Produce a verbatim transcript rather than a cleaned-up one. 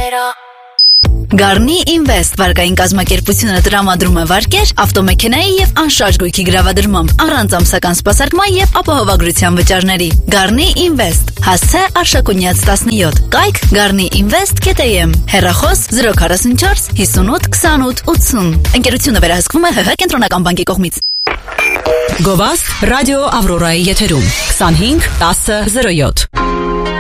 Garni Invest վարկային կազմակերպությունը տրամադրում է վարկեր ավտոմեքենայի և անշարժ գույքի գրավադրմամբ, առանց ամսական սպասարկման և ապահովագրության վճարների։ Garni Invest, հասցե Արշակունյաց տասնյոթ, կայք garni invest dot am, հեռախոս zero forty-four fifty-eight twenty-eight eighty։ Ընկերությունը վերահսկվում է ՀՀ կենտրոնական բանկի կողմից։ Գովաստ ռադիո Ավրորայի եթերում twenty-five ten oh seven